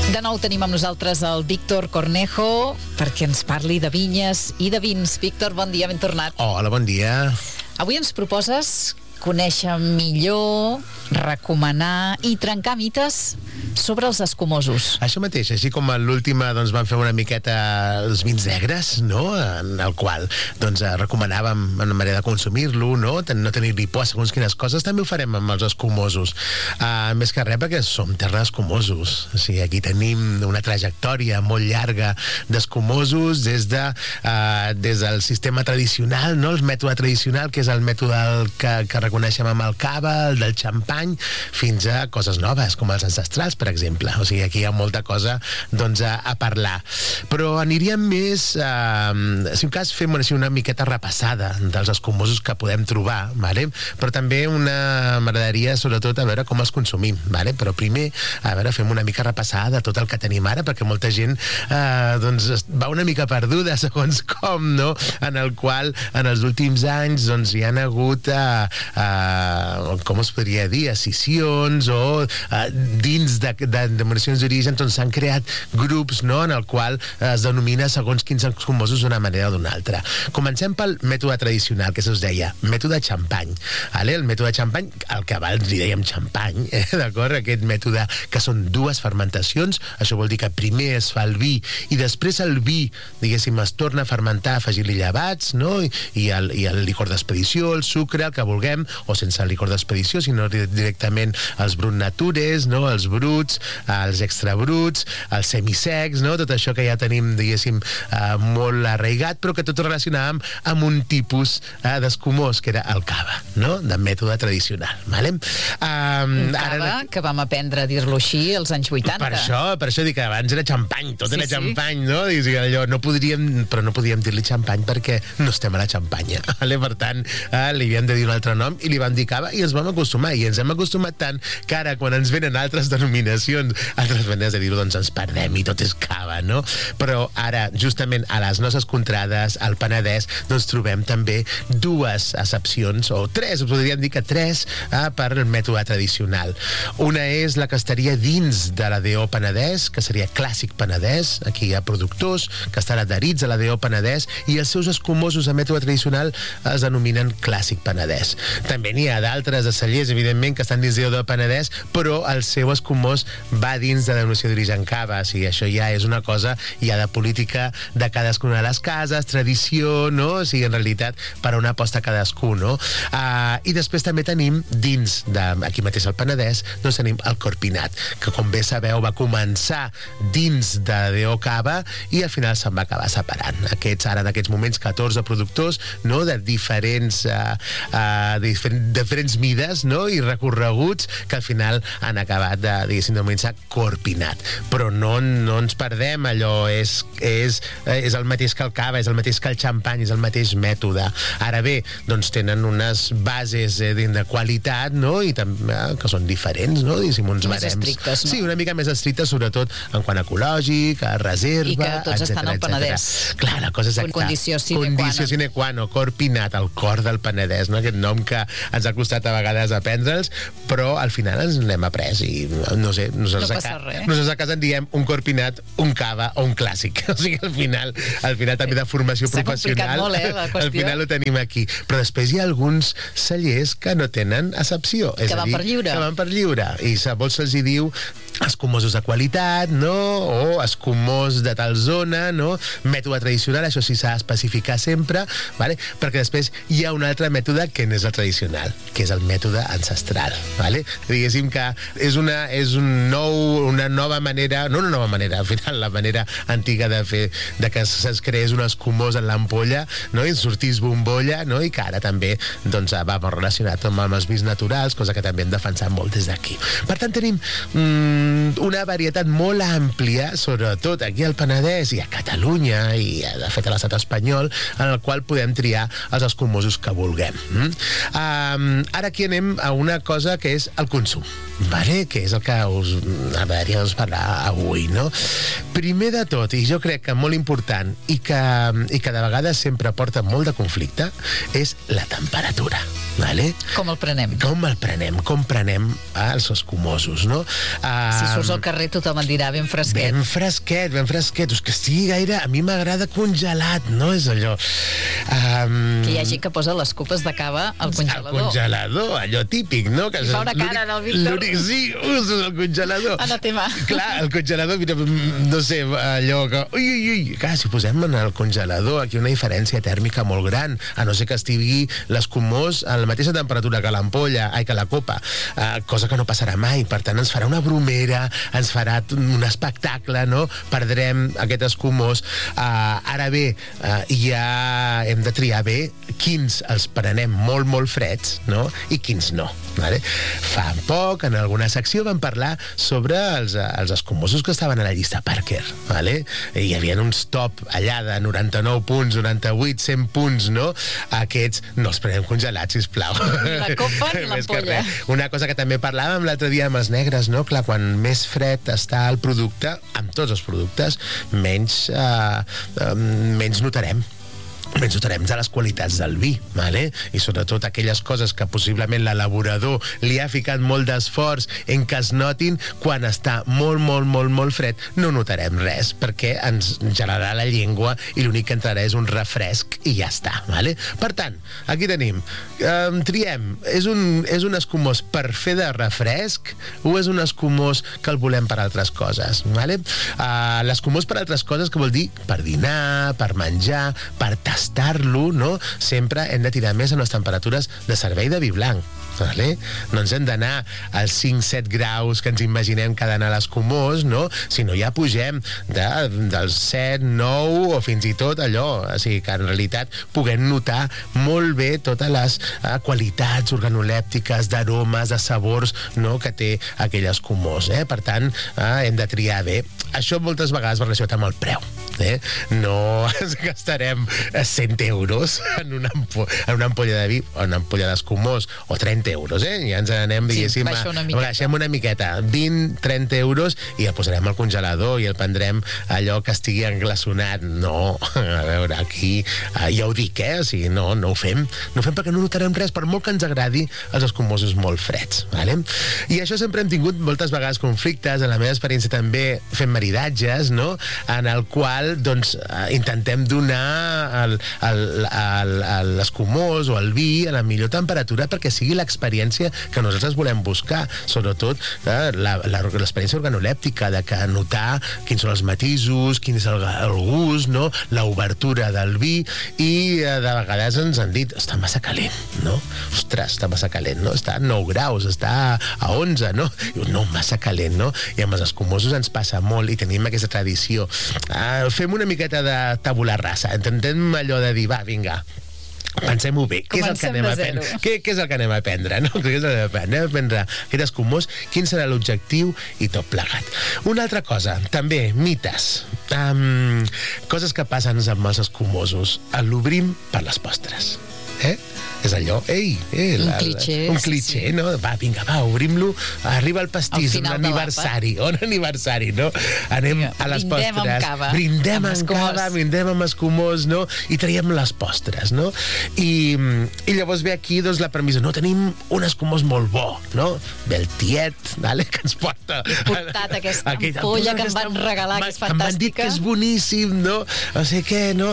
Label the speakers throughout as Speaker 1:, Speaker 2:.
Speaker 1: De nou tenim amb nosaltres el Víctor Cornejo perquè ens parli de vinyes i de vins. Víctor, bon dia, ben tornat.
Speaker 2: Hola, bon dia.
Speaker 1: Avui ens proposes conèixer millor, recomanar i trencar mites sobre els escumosos.
Speaker 2: Això mateix, així com a l'última doncs, vam fer una miqueta els vins negres, no? En el qual doncs, recomanàvem una manera de consumir-lo, no tenir-li por a segons quines coses, també ho farem amb els escumosos. Més que res perquè som terra d'escumosos. O sigui, aquí tenim una trajectòria molt llarga d'escumosos des del sistema tradicional, no? El mètode tradicional, que és el mètode que reconeixem amb el cava, el del xampany, fins a coses noves, com els ancestrals, per exemple. O sigui, aquí hi ha molta cosa doncs, a parlar. Però aniríem més... si un cas fem una miqueta repassada dels escumosos que podem trobar, vale? Però també m'agradaria, sobretot, a veure com els consumim. Vale? Però primer, a veure, fem una mica repassada de tot el que tenim ara, perquè molta gent doncs, va una mica perduda, segons com, no? En el qual, en els últims anys, doncs, hi han hagut com es podria dir, escissions o dins de denominacions d'origen doncs s'han creat grups, no?, en el qual es denomina segons quins escumosos d'una manera o d'una altra. Comencem pel mètode tradicional, que us deia, mètode xampany. El mètode xampany, el que abans li dèiem xampany, d'acord? Aquest mètode que són dues fermentacions, això vol dir que primer es fa el vi i després el vi, diguéssim, es torna a fermentar afegint-li llevats, no?, i el licor d'expedició, el sucre, el que vulguem, o sense licor d'expedició, sinó directament els brut natures, no? Els bruts, els extra bruts, els semisecs, no? Tot això que ja tenim, diguéssim, molt arraigat, però que tot ho relacionàvem amb un tipus d'escumós, que era el cava, no? De mètode tradicional, vale?
Speaker 1: Un cava que vam aprendre a dir-lo així als anys 80.
Speaker 2: Per això dic que abans era xampany, tot era xampany, no? Allò, però no podíem dir-li xampany perquè no estem a la xampanya, vale? Per tant, li havíem de dir un altre nom i li vam dir cava i ens vam acostumar, i ens hem acostumat tant que ara quan ens venen altres denominacions, altres maneres de dir-ho, doncs ens perdem i tot és cava, no? Però ara, justament a les nostres contrades, al Penedès, doncs trobem també dues excepcions, o tres, podríem dir que tres, per el mètode tradicional. Una és la que estaria dins de la DO Penedès, que seria Clàssic Penedès. Aquí hi ha productors que estan adherits a la DO Penedès i els seus escumosos de mètode tradicional es denominen Clàssic Penedès. També n'hi ha d'altres de cellers, evidentment, que estan dins de Penedès, però el seu escumós va dins de la denominació d'origen cava. O sigui, això ja és una cosa ja de política de cadascuna de les cases, tradició, no? O sigui, en realitat, per on aposta cadascú, no? I després també tenim dins aquí mateix al Penedès, doncs tenim el Corpinat, que com bé sabeu va començar dins de DO Cava i al final se'n va acabar separant. Ara en aquests moments 14 productors, no?, de diferents mides, no?, i recorreguts que al final han acabat de, diguéssim, denominar-se Corpinat. Però no ens perdem, allò és el mateix que el cava, és el mateix que el xampany, és el mateix mètode. Ara bé, doncs tenen unes bases de qualitat, no?, i també que són diferents, no?, diguéssim, uns barems.
Speaker 1: Més estrictes, no?
Speaker 2: Sí, una mica més estrictes, sobretot en quant a ecològic, a reserva,
Speaker 1: i que tots estan al Penedès.
Speaker 2: Clar, la cosa és exacta.
Speaker 1: Condició sine qua non.
Speaker 2: Corpinat, el cor del Penedès, no?, aquest nom que ens ha costat a vegades aprendre'ls, però al final ens l'hem après i no sé, nosaltres a casa en diem un Corpinat, un cava o un clàssic. O sigui, al final també de formació professional,
Speaker 1: molt, la qüestió.
Speaker 2: Al final ho tenim aquí. Però després hi ha alguns cellers que no tenen excepció.
Speaker 1: Que van per lliure.
Speaker 2: Que van per lliure. I llavors se'ls diu escumosos de qualitat, no?, o escumós de tal zona, no?, mètode tradicional, això sí s'ha d'especificar sempre, vale? Perquè després hi ha un altre mètode que no és el tradicional, que és el mètode ancestral, vale? Diguéssim que és una nova manera, no una nova manera, al final la manera antiga de fer, de que es creés un escumós en l'ampolla, no?, i sortís bombolla, no?, i que ara també doncs, va molt relacionat amb els vins naturals, cosa que també hem defensat molt des d'aquí. Per tant, tenim una varietat molt àmplia, sobretot aquí al Penedès i a Catalunya i de fet a l'estat espanyol, en el qual podem triar els escumosos que vulguem. Ara aquí anem a una cosa que és el consum, vale? Que és el que us agradaria parlar avui, no? Primer de tot, i jo crec que molt important i que de vegades sempre porta molt de conflicte, és la temperatura. Vale?
Speaker 1: Com el prenem?
Speaker 2: Com prenem els escumosos, no?
Speaker 1: Si surts al carrer tothom et dirà ben fresquet.
Speaker 2: Ben fresquet. És que estigui gaire... A mi m'agrada congelat, no? És allò...
Speaker 1: Que hi ha gent que posa les copes de cava al congelador.
Speaker 2: Al congelador, allò típic, no? Que
Speaker 1: I fa una cara en el Víctor.
Speaker 2: Sí, uses el congelador.
Speaker 1: Anatema.
Speaker 2: Clar, el congelador, mira, no sé, allò que... Ui. Clar, si posem en el congelador aquí una diferència tèrmica molt gran, a no ser que estigui l'escumós a la mateixa temperatura que l'ampolla, que la copa, cosa que no passarà mai. Per tant, ens farà una bromera, ens farà un espectacle, no? Perdrem aquest escumós. Ara bé, ja hem de triar bé quins els prenem molt, molt freds, no? I quins no. Vale? Fa poc, en alguna secció, vam parlar sobre els escumosos que estaven a la llista Parker. Vale? Hi havia uns top allà de 99 punts, 98, 100 punts, no? Aquests no els prenem congelats, sisplau.
Speaker 1: Ni la copa ni l'ampolla.
Speaker 2: Una cosa que també parlàvem l'altre dia amb els negres, no? Clar, quan més fred està el producte, amb tots els productes, menys notarem de les qualitats del vi, vale? I sobretot aquelles coses que possiblement l'elaborador li ha ficat molt d'esforç en que es notin, quan està molt fred no notarem res, perquè ens gelarà la llengua i l'únic que entrarà és un refresc i ja està, vale? Per tant, aquí tenim, triem, és un escumós per fer de refresc o és un escumós que el volem per altres coses, vale? L'escumós per altres coses, que vol dir per dinar, per menjar, per tastar-lo, no? Sempre hem de tirar més en les temperatures de servei de vi blanc. Vale? No ens hem d'anar als 5-7 graus que ens imaginem que ha d'anar l'escumós, no? Sinó ja pugem dels 7, 9 o fins i tot allò, o sigui que en realitat puguem notar molt bé totes les qualitats organolèptiques, d'aromes, de sabors, no? Que té aquell escumós, Per tant, hem de triar bé. Això moltes vegades va relacionat amb el preu, No ens gastarem 100 euros en una ampolla de vi o una ampolla d'escumós, o 30 euros, Ja ens anem, diguéssim, baixem una miqueta, 20-30 euros, i el posarem al congelador i el prendrem allò que estigui englaçonat. No, a veure, aquí ja ho dic, o sigui, no ho fem perquè no notarem res, per molt que ens agradi els escumosos molt freds, vale? I això sempre hem tingut moltes vegades conflictes. En la meva experiència també fem maridatges, no? En el qual, doncs, intentem donar l'escumós o el vi a la millor temperatura perquè sigui l'experiència que nosaltres volem buscar, sobretot l'experiència organolèptica, de que notar quins són els matisos, quin és el gust, no? L'obertura del vi, i de vegades ens han dit, està massa calent, no? Ostres, està massa calent, no? Està a 9 graus, està a 11, no? No, massa calent, no? I amb els escumosos ens passa molt, i tenim aquesta tradició. Fem una miqueta de tabula rasa, intentem allò de dir, va, vinga, pensem-ho bé, què és el que anem a aprendre? Què és el que anem a aprendre, no? Anem a aprendre aquest escumós, quin serà l'objectiu i tot plegat. Una altra cosa, també, mites. Coses que passen amb els escumosos. L'obrim per les postres. És allò, un cliché, no? Va, vinga, obrim-lo, arriba el pastís, un aniversari, no? Anem a les postres, brindem amb cava, brindem amb escumós, no? I traiem les postres, no? I llavors ve aquí, doncs, la premissa, no? Tenim un escumós molt bo, no? Ve el tiet, que ens porta...
Speaker 1: He portat aquesta ampolla que em van regalar, que és fantàstica. Que em van dir que és boníssim,
Speaker 2: no? No sé què, no?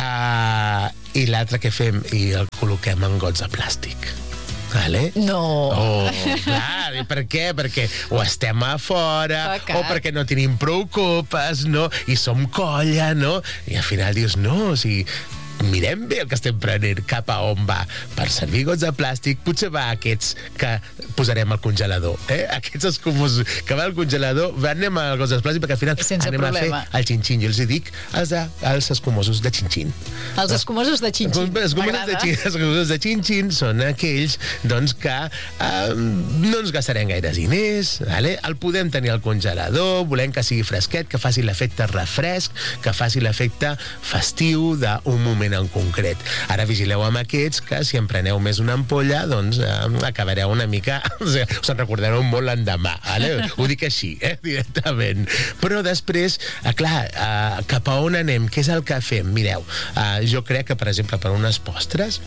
Speaker 2: I l'altre que fem, i el col·loquem en gots de plàstic. Vale?
Speaker 1: No.
Speaker 2: Clar, i per què? Perquè o estem a fora, o perquè no tenim prou copes, no? I som colla, no? I al final dius, no, o sigui, mirem bé el que estem prenent, cap a on va. Per servir gots de plàstic, potser va aquests que posarem al congelador. Aquests escumosos que va al congelador, anem al gots de plàstic, perquè al final anem a fer el xin-xin. Jo els dic els escumosos de xin-xin.
Speaker 1: Els escumosos de xin-xin.
Speaker 2: Els escumosos de xin-xin són aquells, doncs, que no ens gastarem gaire diners, el podem tenir al congelador, volem que sigui fresquet, que faci l'efecte refresc, que faci l'efecte festiu d'un moment en concret. Ara vigileu amb aquests, que si en preneu més una ampolla, doncs acabareu una mica... us en recordareu molt l'endemà, ho dic així, directament. Però després, clar, cap a on anem? Què és el que fem? Mireu, jo crec que, per exemple, per unes postres,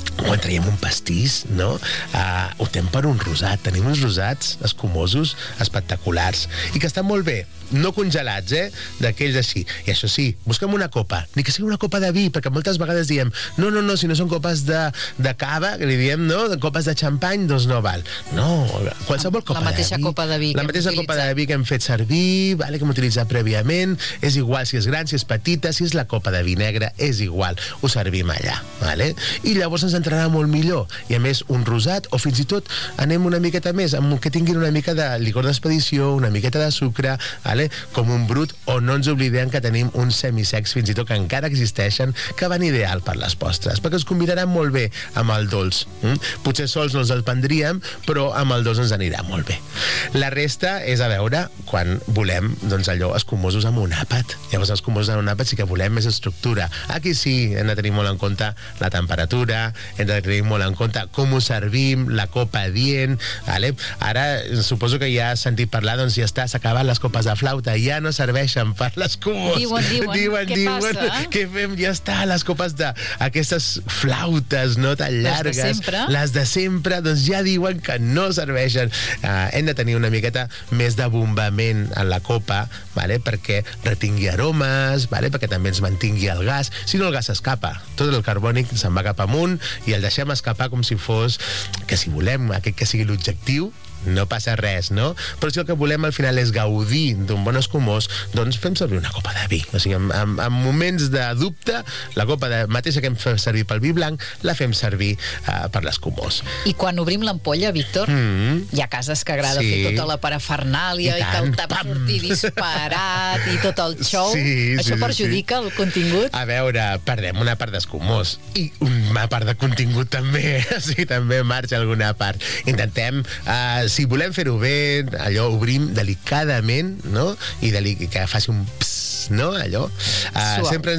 Speaker 2: quan traiem un pastís, no? Optem per un rosat. Tenim uns rosats escumosos espectaculars i que estan molt bé, no congelats, d'aquells així. I això sí, busquem una copa, ni que sigui una copa de vi, perquè moltes vegades diem no, si no són copes de cava, que li diem, no? Copes de xampany, doncs no val. No, qualsevol copa de vi.
Speaker 1: La mateixa copa de vi.
Speaker 2: La mateixa copa de vi que hem fet servir, que hem utilitzat prèviament, és igual si és gran, si és petita, si és la copa de vi negre, és igual, ho servim allà, vale? I llavors ens entrarà molt millor. I a més, un rosat, o fins i tot anem una miqueta més, que tinguin una mica de licor d'expedició, una miqueta de sucre, com un brut, o no ens oblidem que tenim uns semisecs, fins i tot que encara existeixen, que van ideal per les postres, perquè es combinaran molt bé amb el dolç. Potser sols no els el prendríem, però amb el dolç ens anirà molt bé. La resta és a veure quan volem, doncs allò, escumosos amb un àpat. Llavors, escumosos amb un àpat sí que volem més estructura. Aquí sí, hem de tenir molt en compte la temperatura, hem de tenir molt en compte com ho servim, la copa adient, vale? Ara, suposo que ja has sentit parlar, doncs ja està, s'acaben les copes de flauta, ja no serveixen per les cubos.
Speaker 1: Diuen, què passa?
Speaker 2: Què fem? Ja està, les copes d'aquestes flautes, no tan llargues. Les de sempre, doncs ja diuen que no serveixen. Hem de tenir una miqueta més de bombament en la copa, vale? Perquè retingui aromes, vale? Perquè també ens mantingui el gas. Si no, el gas escapa. Tot el carbònic se'n va cap amunt i el deixem escapar com si fos, que si volem aquest que sigui l'objectiu, no passa res, no? Però si el que volem al final és gaudir d'un bon escumós, doncs fem servir una copa de vi. O sigui, en moments de dubte, la copa mateixa que hem fet servir pel vi blanc, la fem servir per l'escumós.
Speaker 1: I quan obrim l'ampolla, Víctor, hi ha cases que agrada fer tota la parafernàlia i que el tap surti disparat i tot el show. Això perjudica el contingut?
Speaker 2: A veure, perdem una part d'escumós i una part de contingut també. O sigui, també marxa alguna part. Intentem si volem fer-ho bé, allò obrim delicadament, no? I que faci un pss, no? Allò. Sempre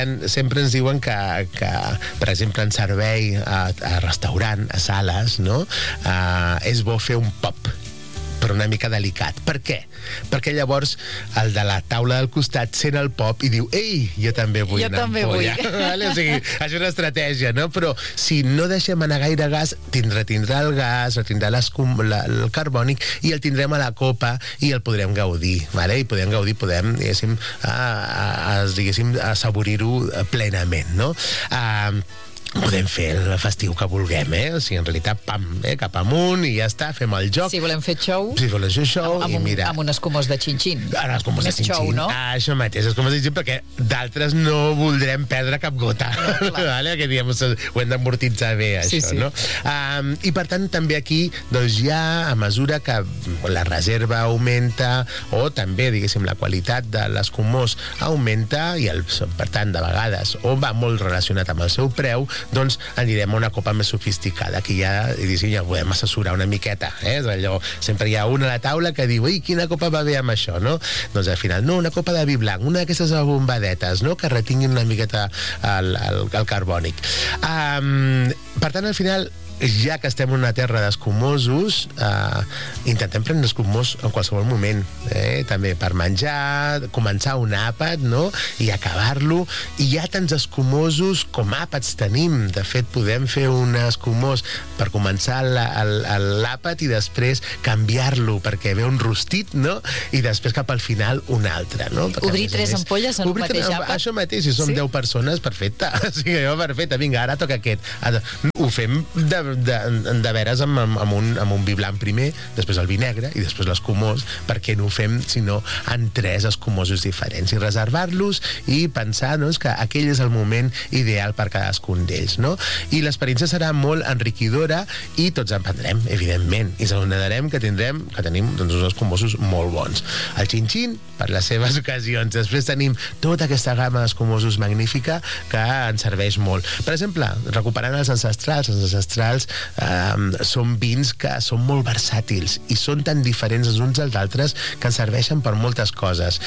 Speaker 2: ens diuen que, per exemple, en servei a restaurant, a sales, no? És bo fer un pop, però una mica delicat. Per què? Perquè llavors el de la taula del costat sent el pop i diu, ei, jo també vull una ampolla. Vale? O sigui, això és una estratègia, no? Però si no deixem anar gaire gas, tindrà el gas, tindrà el carbònic i el tindrem a la copa i el podrem gaudir, vale? I podem diguéssim, assaborir-ho plenament, no? Podem fer el festiu que vulguem, O sigui, en realitat, pam, cap amunt i ja està, fem el joc.
Speaker 1: Si volem fer show,
Speaker 2: i mira...
Speaker 1: Amb un escumós de xin-xin.
Speaker 2: Escumós de xin-xin.
Speaker 1: Show, no?
Speaker 2: Això mateix, escumós de xin-xin, perquè d'altres no voldrem perdre cap gota. No, vale? Que diguem, ho hem d'amortitzar bé, això, no? I per tant, també aquí, doncs ja, a mesura que la reserva augmenta, o també, diguéssim, la qualitat de l'escumós augmenta, i per tant, de vegades, o va molt relacionat amb el seu preu, doncs anirem a una copa més sofisticada, que ja podem assessorar una miqueta, És allò, sempre hi ha una a la taula que diu, quina copa va bé amb això, no? Doncs al final, no, una copa de vi blanc, una d'aquestes bombadetes, no?, que retinguin una miqueta el carbònic. Per tant, al final, ja que estem en una terra d'escumosos, intentem prendre escumós en qualsevol moment, també per menjar, començar un àpat, no?, i acabar-lo, i hi ha tants escumosos com àpats tenim. De fet, podem fer un escumós per començar l'àpat i després canviar-lo perquè ve un rostit, no?, i després cap al final un altre, no?
Speaker 1: Obrir 3 ampolles en un mateix àpat?
Speaker 2: Això mateix, si som 10 persones, perfecte. O sigui, perfecte, vinga, ara toca aquest. Ho fem de veres amb un vi blanc primer, després el vi negre i després l'escumós, perquè no ho fem sinó en 3 escumosos diferents, i reservar-los i pensar, doncs, que aquell és el moment ideal per cadascun d'ells, no? I l'experiència serà molt enriquidora i tots en prendrem, evidentment, i ens adonarem que tenim, doncs, uns escumosos molt bons. El xin-xin, per les seves ocasions. Després tenim tota aquesta gamma d'escumosos magnífica que ens serveix molt. Per exemple, recuperant els ancestrals tradicionals són vins que són molt versàtils i són tan diferents els uns dels altres que ens serveixen per moltes coses.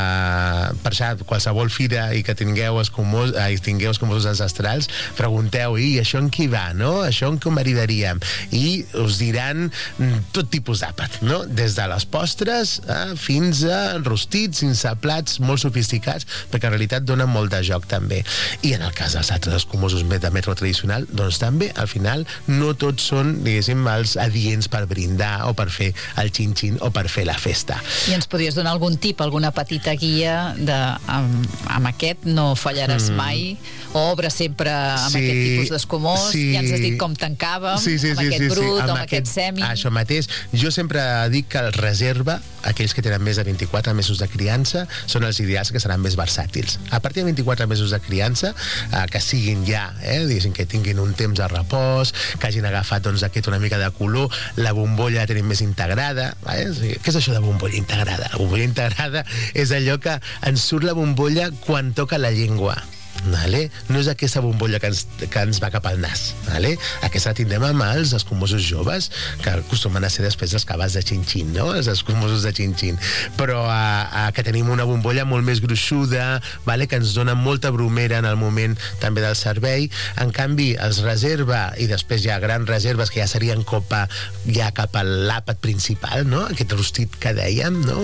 Speaker 2: Per això, qualsevol fira i que tingueu escumosos ancestrals, pregunteu, i això en qui va, no? Això en què ho maridaríem? I us diran tot tipus d'àpat, no? Des de les postres fins a rostits, fins a plats molt sofisticats, perquè en realitat donen molt de joc també. I en el cas dels altres escumosos de metro tradicional, doncs també, al final, no tots són, diguéssim, els adients per brindar o per fer el xin-xin o per fer la festa.
Speaker 1: I ens podries donar algun tip, alguna petita guia de amb aquest no fallaràs mai, o obre sempre amb aquest tipus d'escumós, ja ens has dit com tancàvem, amb aquest brut, amb aquest semi.
Speaker 2: Això mateix. Jo sempre dic que el reserva, aquells que tenen més de 24 mesos de criança, són els ideals que seran més versàtils. A partir de 24 mesos de criança, que siguin ja, diguéssim, que tinguin un temps de repòs, que hagin agafat doncs, una mica de color, la bombolla la tenim més integrada. Què és això de bombolla integrada? La bombolla integrada és allò que ens surt la bombolla quan toca la llengua. Vale? No és aquesta bombolla que ens va cap al nas, vale? Aquesta la tindrem amb els escumosos joves, que acostumen a ser després els cabals de xin-xin, no? Els escumosos de xin-xin, però que tenim una bombolla molt més gruixuda, vale? Que ens dona molta bromera en el moment també del servei. En canvi, els reserva, i després hi ha grans reserves que ja serien copa ja cap a l'àpat principal, no? Aquest rostit que dèiem, no?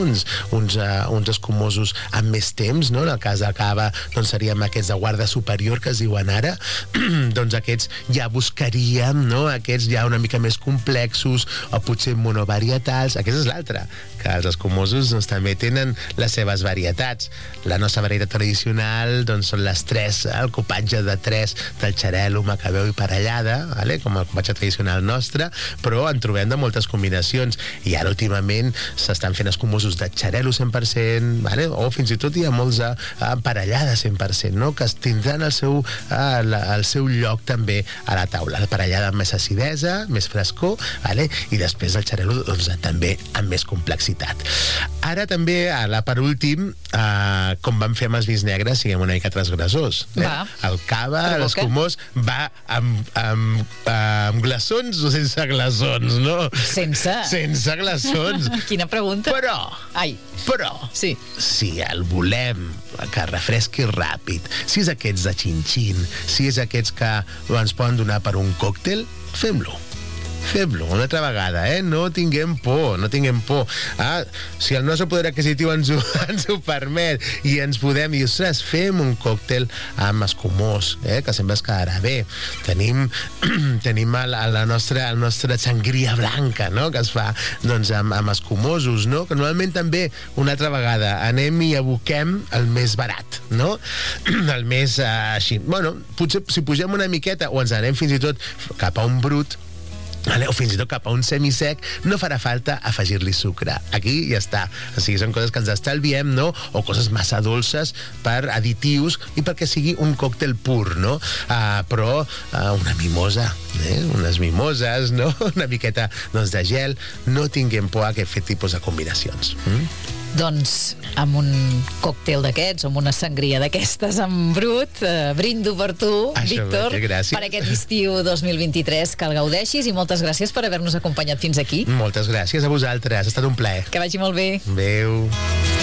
Speaker 2: Uns escumosos amb més temps, no? En el cas de cava, doncs seríem aquests de guarda superior que es diuen ara, doncs aquests ja buscaríem, no? Aquests ja una mica més complexos o potser monovarietals. Aquesta és l'altra, que els escumosos doncs, també tenen les seves varietats. La nostra varietat tradicional doncs, són les 3, el copatge de 3 del xarel·lo, macabeu i parellada, vale? Com el copatge tradicional nostre, però en trobem de moltes combinacions, i ara últimament s'estan fent escumosos de xarel·lo 100%, vale? O fins i tot hi ha molts parellada 100%, no? Que tindran el seu lloc també a la taula. La parellada amb més acidesa, més frescor, vale? I després el xarel·lo doncs, també amb més complexitat. Ara també, per últim, com vam fer amb els vins negres, siguem una mica transgressors. El cava, l'escumós, va amb glaçons o sense glaçons, no? Sense glaçons.
Speaker 1: Quina pregunta.
Speaker 2: Però, si el volem que refresqui ràpid, si és aquests de xin-xin, si és aquests que ens poden donar per un còctel, fem-lo una altra vegada, no tinguem por. Si el nostre poder adquisitiu ens ho permet i ens podem dir, ostres, fem un còctel amb escumós, que sempre es quedarà bé. Tenim el nostre sangria blanca, no? Que es fa doncs, amb escumosos, no? Que normalment també, una altra vegada, anem i aboquem el més barat, no? El més així. Bueno, potser si pugem una miqueta o ens anem fins i tot cap a un brut, o fins i tot cap a un semisec, no farà falta afegir-li sucre. Aquí ja està. O sigui, són coses que ens estalviem, no? O coses massa dolces per additius i perquè sigui un còctel pur, no? Però una mimosa, unes mimoses, no? Una miqueta doncs, de gel. No tinguem por a aquest tipus de combinacions.
Speaker 1: Doncs amb un còctel d'aquests o amb una sangria d'aquestes en brut, brindo per tu, Víctor, per aquest estiu 2023, que el gaudeixis, i moltes gràcies per haver-nos acompanyat fins aquí.
Speaker 2: Moltes gràcies a vosaltres, ha estat un plaer.
Speaker 1: Que vagi molt bé.
Speaker 2: Adéu.